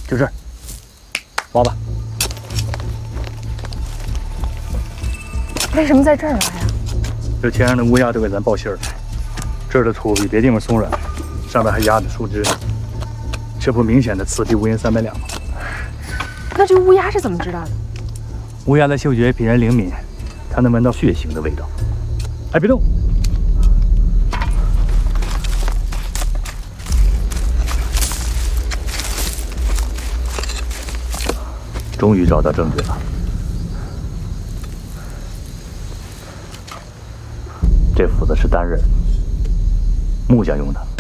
就这儿，挖吧。 为什么在这儿挖呀？ 这天上的乌鸦都给咱报信儿了，这儿的土比别地方松软，上面还压着树枝呢，这不明显的此地无银300两吗？ 那这乌鸦是怎么知道的？ 乌鸦的嗅觉比人灵敏，它能闻到血腥的味道。哎，别动！终于找到证据了。这斧子是单刃，木匠用的。